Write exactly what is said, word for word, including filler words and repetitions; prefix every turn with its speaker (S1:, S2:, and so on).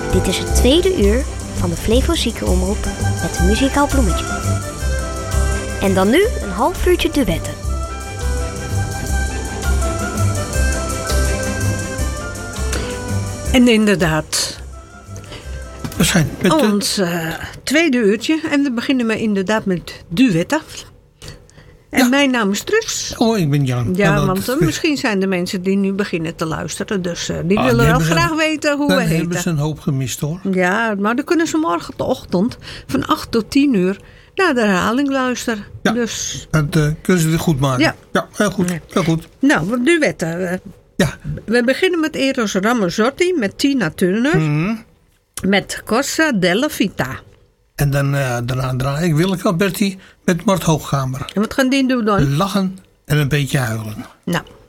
S1: Dit is het tweede uur van de Flevo Ziekenomroep met een muzikaal bloemetje. En dan nu een half uurtje duetten.
S2: En inderdaad,
S3: We zijn met de...
S2: ons uh, tweede uurtje. En we beginnen maar inderdaad met duetten. En
S3: Ja.
S2: mijn naam is Truus.
S3: Oh, ik ben Jan.
S2: Ja,
S3: Hallo,
S2: want uh,
S3: Truus.
S2: misschien zijn er mensen die nu beginnen te luisteren. Dus uh, die
S3: Ah,
S2: willen
S3: die
S2: wel
S3: hebben ze-
S2: graag weten hoe
S3: Dan
S2: we
S3: hebben
S2: heten.
S3: ze een hoop gemist, hoor.
S2: Ja, maar dan kunnen ze morgen de ochtend van acht tot tien uur naar de herhaling luisteren.
S3: Ja.
S2: Dus,
S3: Dat uh, kunnen ze weer goed maken.
S2: Ja.
S3: ja heel goed.
S2: Ja.
S3: Heel goed.
S2: nou, wat duetten. Uh,
S3: Ja.
S2: we beginnen met Eros Ramazzotti, met Tina Turner.
S3: Mhm.
S2: Met Corsa della Vita.
S3: En dan, uh, daarna draai ik Willeke Alberti met Mart Hoogkamer.
S2: En wat gaan die doen dan?
S3: Lachen en een beetje huilen.
S2: Nou,